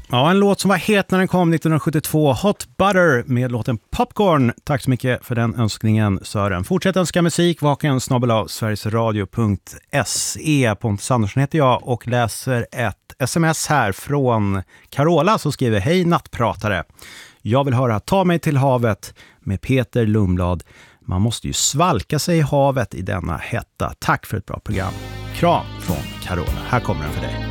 Ja, en låt som var het när den kom 1972, Hot Butter med låten Popcorn. Tack så mycket för den önskningen, Sören. Fortsätt önska musik, vaken@sverigesradio.se. Pontus Andersson heter jag och läser ett sms här från Carola som skriver: Hej nattpratare. Jag vill höra Ta mig till havet med Peter Lundblad. Man måste ju svalka sig i havet i denna hetta. Tack för ett bra program. Kram från Carola. Här kommer den för dig.